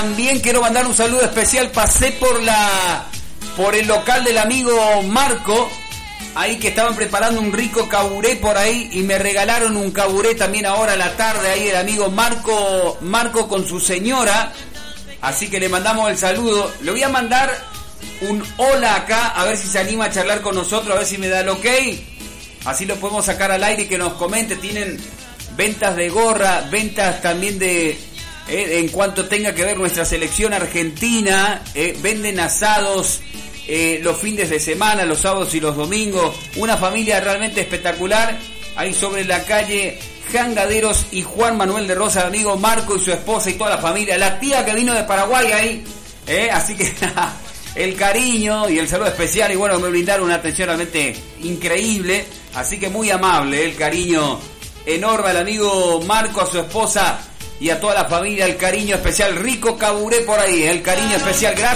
También quiero mandar un saludo especial. Pasé por el local del amigo Marco, ahí que estaban preparando un rico caburé por ahí y me regalaron un caburé también ahora a la tarde, ahí el amigo Marco con su señora, así que le mandamos el saludo. Le voy a mandar un hola acá, a ver si se anima a charlar con nosotros, a ver si me da el ok, así lo podemos sacar al aire y que nos comente. Tienen ventas de gorra, ventas también de en cuanto tenga que ver nuestra selección argentina, venden asados los fines de semana, los sábados y los domingos. Una familia realmente espectacular ahí sobre la calle Jangaderos y Juan Manuel de Rosa, el amigo Marco y su esposa y toda la familia, la tía que vino de Paraguay ahí, así que el cariño y el saludo especial, y bueno, me brindaron una atención realmente increíble, así que muy amable, el cariño enorme al amigo Marco, a su esposa y a toda la familia, el cariño especial. Rico caburé por ahí, el cariño especial. Gracias.